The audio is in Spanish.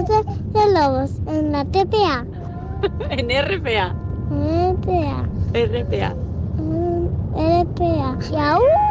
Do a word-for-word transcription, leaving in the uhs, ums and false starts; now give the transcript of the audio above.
de, de lobos en la T P A. En R P A. R P A. R P A. Mm, R P A. ¿Yau?